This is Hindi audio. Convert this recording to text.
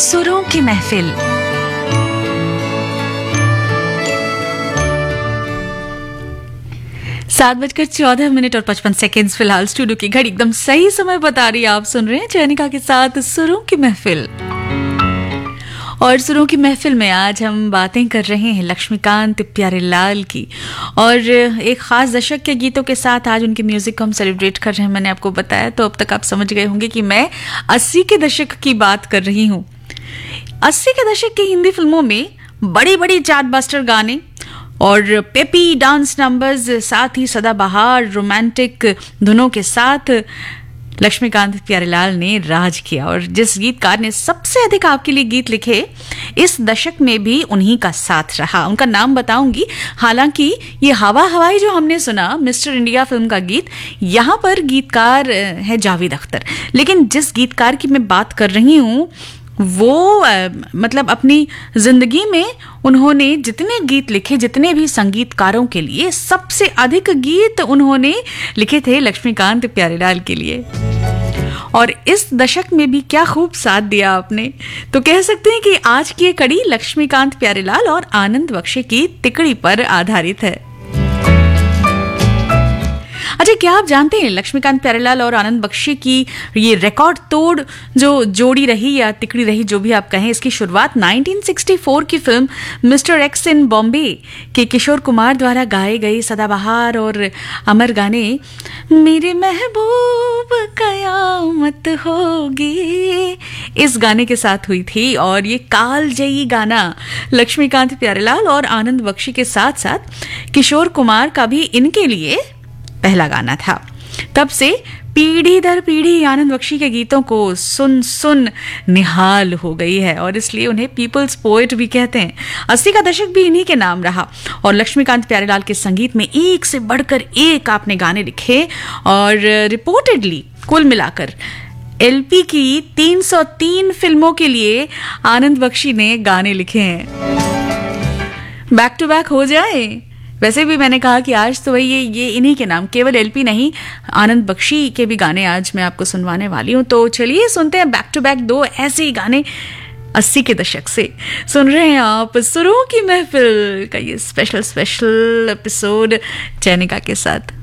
सुरों की महफिल। सात बजकर 14 मिनट और 55 सेकेंड्स फिलहाल स्टूडियो की घड़ी एकदम सही समय बता रही है। आप सुन रहे हैं चयनिका के साथ सुरों की महफिल। और सुरों की महफिल में आज हम बातें कर रहे हैं लक्ष्मीकांत प्यारेलाल की, और एक खास दशक के गीतों के साथ आज उनके म्यूजिक को हम सेलिब्रेट कर रहे हैं। मैंने आपको बताया तो अब तक आप समझ गए होंगे कि मैं 80 के दशक की बात कर रही हूँ। 80 के दशक की हिंदी फिल्मों में बड़ी बड़ी चार्टबस्टर गाने और पेपी डांस नंबर्स, साथ ही सदाबहार रोमांटिक धुनों के साथ लक्ष्मीकांत प्यारेलाल ने राज किया। और जिस गीतकार ने सबसे अधिक आपके लिए गीत लिखे इस दशक में भी उन्हीं का साथ रहा। उनका नाम बताऊंगी, हालांकि ये हवा हवाई जो हमने सुना मिस्टर इंडिया फिल्म का गीत, यहाँ पर गीतकार है जावेद अख्तर। लेकिन जिस गीतकार की मैं बात कर रही हूँ वो मतलब अपनी जिंदगी में उन्होंने जितने गीत लिखे, जितने भी संगीतकारों के लिए, सबसे अधिक गीत उन्होंने लिखे थे लक्ष्मीकांत प्यारेलाल के लिए। और इस दशक में भी क्या खूब साथ दिया आपने। तो कह सकते हैं कि आज की ये कड़ी लक्ष्मीकांत प्यारेलाल और आनंद बख्शे की तिकड़ी पर आधारित है। अच्छा, क्या आप जानते हैं लक्ष्मीकांत प्यारेलाल और आनंद बख्शे की ये रिकॉर्ड तोड़ जो जोड़ी रही या तिकड़ी रही, जो भी आप कहें, इसकी शुरुआत 1964 की फिल्म मिस्टर एक्स इन बॉम्बे के किशोर कुमार द्वारा गाए गए सदाबहार और अमर गाने मेरे महबूब कयामत होगी, इस गाने के साथ हुई थी। और ये कालजयी गाना लक्ष्मीकांत प्यारेलाल और आनंद बख्शे के साथ साथ किशोर कुमार का भी इनके लिए पहला गाना था। तब से पीढ़ी दर पीढ़ी आनंद बख्शी के गीतों को सुन सुन निहाल हो गई है, और इसलिए उन्हें पीपल्स पोएट भी कहते हैं। 80 का दशक भी इन्हीं के नाम रहा, और लक्ष्मीकांत प्यारेलाल के संगीत में एक से बढ़कर एक आपने गाने लिखे, और रिपोर्टेडली कुल मिलाकर एलपी की 303 फिल्मों के लिए आनंद बख्शी ने गाने लिखे हैं। बैक टू बैक हो जाए। वैसे भी मैंने कहा कि आज तो भाई ये इन्हीं के नाम, केवल एलपी नहीं, आनंद बख्शी के भी गाने आज मैं आपको सुनवाने वाली हूं। तो चलिए सुनते हैं बैक टू बैक दो ऐसे ही गाने 80 के दशक से। सुन रहे हैं आप सुरों की महफिल का ये स्पेशल एपिसोड चयनिका के साथ।